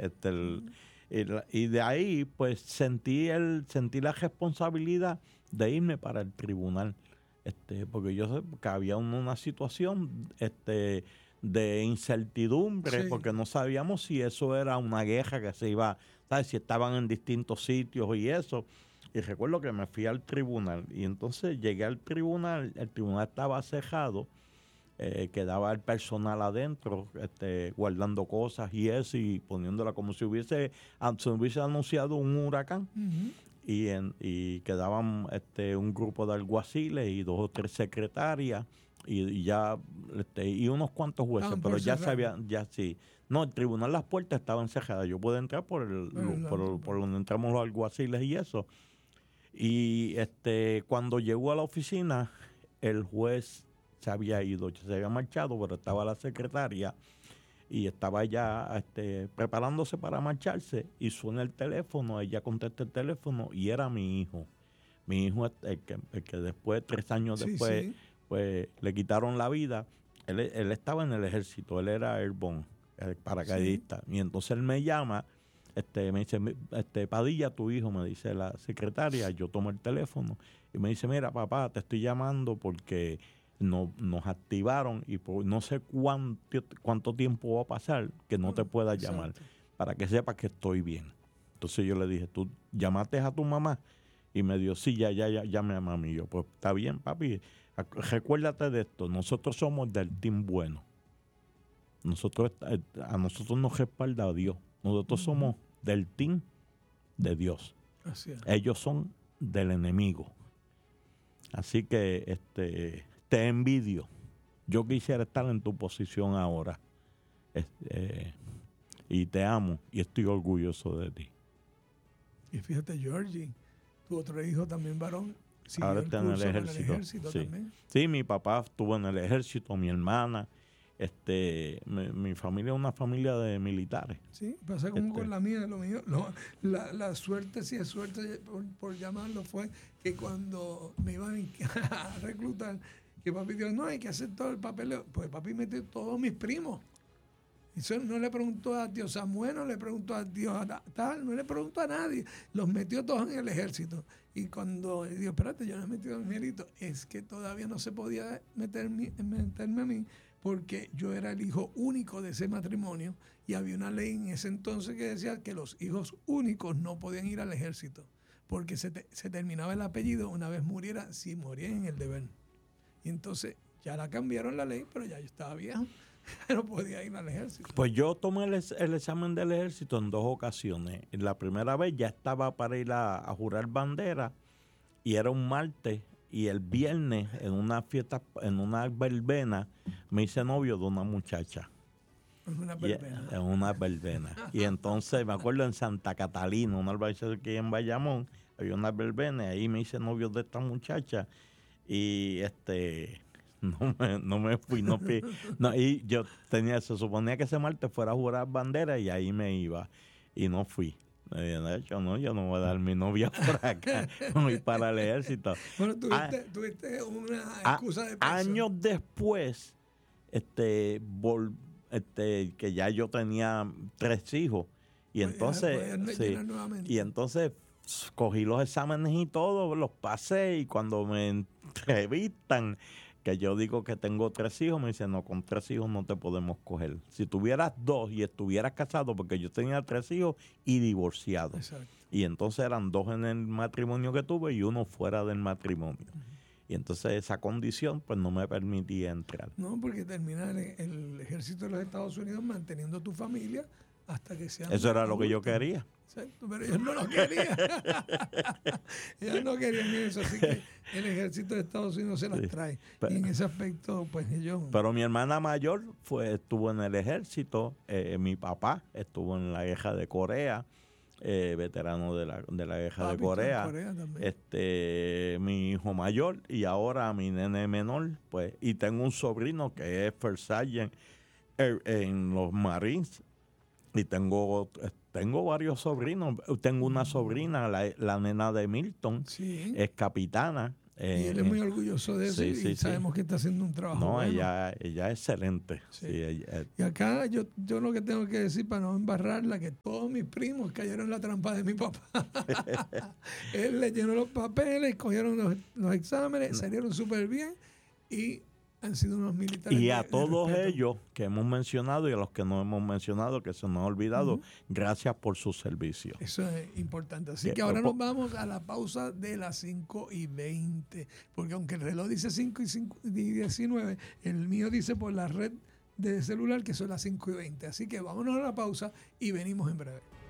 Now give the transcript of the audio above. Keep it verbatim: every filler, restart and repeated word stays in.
Este, el, el, y de ahí, pues, sentí el sentí la responsabilidad de irme para el tribunal. Este, porque yo sé que había una, una situación este, de incertidumbre, sí. Porque no sabíamos si eso era una guerra que se iba, ¿sabes? Si estaban en distintos sitios y eso. Y recuerdo que me fui al tribunal y entonces llegué al tribunal, el tribunal estaba cerrado, eh, quedaba el personal adentro este, guardando cosas y eso y poniéndola como si hubiese, se hubiese anunciado un huracán. Uh-huh. Y, en, y quedaban este, un grupo de alguaciles y dos o tres secretarias y, y ya este, y unos cuantos jueces, ah, pero ya sabían, ya sí. No, el tribunal, las puertas estaban cerradas. Yo pude entrar por el, lo, por, el, por donde entramos los alguaciles y eso. Y este cuando llegó a la oficina, el juez se había ido, se había marchado, pero estaba la secretaria y estaba ya este, preparándose para marcharse y suena el teléfono, ella contesta el teléfono y era mi hijo. Mi hijo, el que, el que después, tres años sí, después, sí. pues le quitaron la vida. Él, él estaba en el ejército, él era airborne, el paracaidista. Sí. Y entonces él me llama, este, me dice, este, Padilla, tu hijo, me dice la secretaria. Yo tomo el teléfono y me dice, mira, papá, te estoy llamando porque No, nos activaron y por no sé cuánto, cuánto tiempo va a pasar que no te pueda llamar. Exacto. Para que sepas que estoy bien. Entonces yo le dije, ¿tú llamaste a tu mamá? Y me dijo, sí, ya, ya, ya, llame a mami. Y yo, pues está bien, papi. Recuérdate de esto, nosotros somos del team bueno. Nosotros, a nosotros nos respalda Dios. Nosotros uh-huh. somos del team de Dios. Así es. Ellos son del enemigo. Así que, este... te envidio. Yo quisiera estar en tu posición ahora. Eh, y te amo y estoy orgulloso de ti. Y fíjate, Georgie, tu otro hijo también varón, ahora está en el ejército. En el ejército sí. también. Sí, mi papá estuvo en el ejército, mi hermana. Este, mi, mi familia es una familia de militares. Sí, pasa como este. con la mía, lo mío. Lo, la, la suerte, si es suerte, por, por llamarlo, fue que cuando me iban a reclutar, que papi dijo, no, hay que hacer todo el papeleo. Pues papi metió todos mis primos. Eso no le preguntó a tío Samuel, no le preguntó a tío tal, no le preguntó a nadie. Los metió todos en el ejército. Y cuando dijo, espérate, yo no he metido a Miguelito, es que todavía no se podía meter, meterme a mí porque yo era el hijo único de ese matrimonio y había una ley en ese entonces que decía que los hijos únicos no podían ir al ejército porque se, te, se terminaba el apellido una vez muriera, si moría en el deber. Y entonces ya la cambiaron la ley, pero ya yo estaba viejo, no podía ir al ejército. Pues yo tomé el, el examen del ejército en dos ocasiones. La primera vez ya estaba para ir a, a jurar bandera y era un martes y el viernes en una fiesta, en una verbena, me hice novio de una muchacha. En una verbena. Y, en una verbena. Y entonces me acuerdo en Santa Catalina, una urbanización que en Bayamón, había una verbena y ahí me hice novio de esta muchacha. Y este no me, no me fui, no fui. No, y yo tenía, se suponía que ese martes fuera a jurar bandera y ahí me iba. Y no fui. De hecho, no, yo no voy a dar mi novia por acá, voy para el ejército. Bueno, tuviste, ah, tuviste una excusa de peso. Años después, este, vol, este, que ya yo tenía tres hijos. Y pues entonces, ya, sí, y entonces cogí los exámenes y todo, los pasé y cuando me entrevistan, que yo digo que tengo tres hijos, me dicen, no, con tres hijos no te podemos coger. Si tuvieras dos y estuvieras casado, porque yo tenía tres hijos y divorciado. Exacto. Y entonces eran dos en el matrimonio que tuve y uno fuera del matrimonio. Uh-huh. Y entonces esa condición pues no me permitía entrar. No, porque terminar el, el ejército de los Estados Unidos manteniendo tu familia hasta que sean Eso era adultos. Lo que yo quería. Exacto, pero ellos no lo querían. Ellos no querían eso, así que el ejército de Estados Unidos se las sí, trae. Pero, y en ese aspecto, pues ellos... Pero mi hermana mayor fue estuvo en el ejército, eh, mi papá estuvo en la guerra de Corea, eh, veterano de la, de la guerra Papi, de Corea. Corea este mi hijo mayor y ahora mi nene menor, pues, y tengo un sobrino que es First Sergeant en, en los Marines. Y tengo tengo varios sobrinos. Tengo una sobrina, la, la nena de Milton, sí. es capitana. Eh, y él es muy orgulloso de eso sí, y sí, sabemos sí. que está haciendo un trabajo No, bueno. ella, ella es excelente. Sí. Sí, ella, y acá yo, yo lo que tengo que decir para no embarrarla, que todos mis primos cayeron en la trampa de mi papá. Él le llenó los papeles, cogieron los, los exámenes, salieron súper bien y han sido unos militares. Y de, a de todos respeto. ellos que hemos mencionado y a los que no hemos mencionado, que se nos ha olvidado, Uh-huh. gracias por su servicio. Eso es importante. Así Que- que ahora po- nos vamos a la pausa de las cinco y veinte. Porque aunque el reloj dice cinco y, cinco y diecinueve, el mío dice por la red de celular que son las cinco y veinte. Así que vámonos a la pausa y venimos en breve.